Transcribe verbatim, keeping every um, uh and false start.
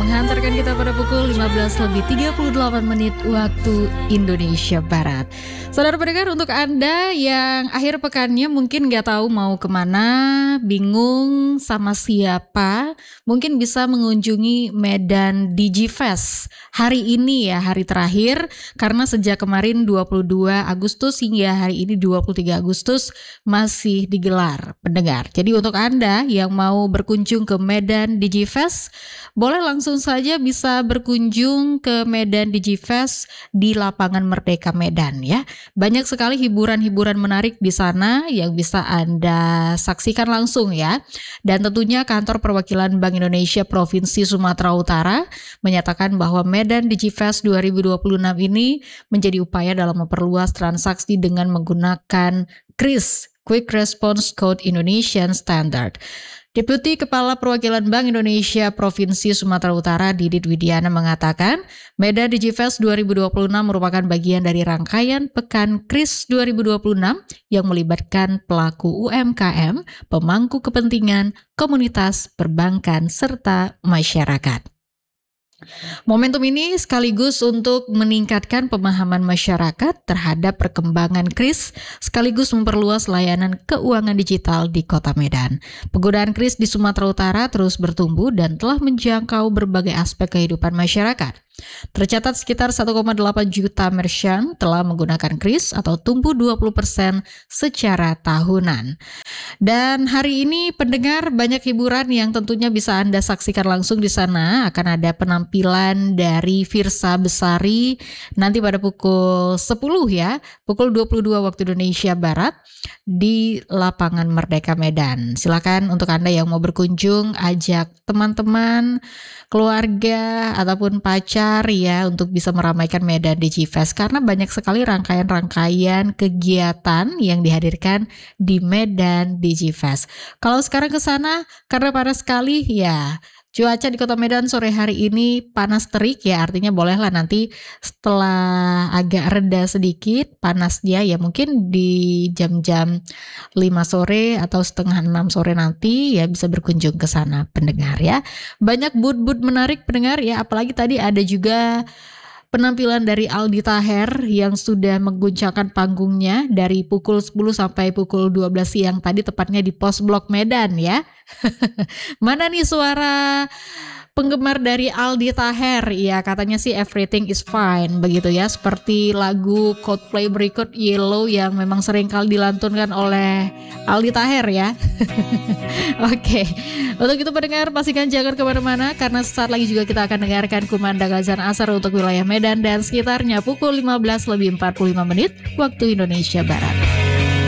menghantarkan kita pada pukul lima belas lebih tiga puluh delapan menit waktu Indonesia Barat. Saudara pendengar, untuk Anda yang akhir pekannya mungkin gak tahu mau kemana, bingung sama siapa, mungkin bisa mengunjungi Medan Digifest hari ini ya, hari terakhir, karena sejak kemarin dua puluh dua Agustus hingga hari ini dua puluh tiga Agustus masih digelar, pendengar. Jadi untuk Anda yang mau berkunjung ke Medan Digifest, boleh langsung saja bisa berkunjung ke Medan Digifest di lapangan Merdeka Medan ya. Banyak sekali hiburan-hiburan menarik di sana yang bisa Anda saksikan langsung ya. Dan tentunya kantor perwakilan Bank Indonesia Provinsi Sumatera Utara menyatakan bahwa Medan Digifest dua ribu dua puluh enam ini menjadi upaya dalam memperluas transaksi dengan menggunakan kris, Quick Response Code Indonesian Standard. Deputi Kepala Perwakilan Bank Indonesia Provinsi Sumatera Utara Didit Widiana mengatakan, Medan Digifest dua ribu dua puluh enam merupakan bagian dari rangkaian Pekan Kris dua ribu dua puluh enam yang melibatkan pelaku U M K M, pemangku kepentingan, komunitas, perbankan, serta masyarakat. Momentum ini sekaligus untuk meningkatkan pemahaman masyarakat terhadap perkembangan kris, sekaligus memperluas layanan keuangan digital di Kota Medan. Penggunaan kris di Sumatera Utara terus bertumbuh dan telah menjangkau berbagai aspek kehidupan masyarakat. Tercatat sekitar satu koma delapan juta merchant telah menggunakan kris atau tumbuh dua puluh persen secara tahunan. Dan hari ini pendengar, banyak hiburan yang tentunya bisa Anda saksikan langsung di sana. Akan ada penampilan dari Firsa Besari nanti pada pukul sepuluh ya, pukul dua puluh dua waktu Indonesia Barat di lapangan Merdeka Medan. Silakan untuk Anda yang mau berkunjung, ajak teman-teman, keluarga ataupun pacar ya untuk bisa meramaikan Medan Digifest, karena banyak sekali rangkaian-rangkaian kegiatan yang dihadirkan di Medan Digifest. Kalau sekarang ke sana karena panas sekali ya, cuaca di Kota Medan sore hari ini panas terik ya, artinya bolehlah nanti setelah agak reda sedikit panasnya ya, mungkin di jam-jam lima sore atau setengah enam sore nanti ya bisa berkunjung ke sana pendengar ya. Banyak booth-booth menarik pendengar ya, apalagi tadi ada juga penampilan dari Aldi Taher yang sudah mengguncangkan panggungnya dari pukul sepuluh sampai pukul dua belas siang tadi, tepatnya di Pos Blok Medan ya. Mana nih suara penggemar dari Aldi Taher? Ya katanya sih everything is fine begitu ya, seperti lagu Coldplay berikut Yellow yang memang sering kali dilantunkan oleh Aldi Taher ya. Oke, untuk itu pendengar pastikan jangan kemana-mana, karena sesaat lagi juga kita akan dengarkan kumandang azan asar untuk wilayah Medan dan sekitarnya pukul lima belas lebih empat puluh lima menit waktu Indonesia Barat.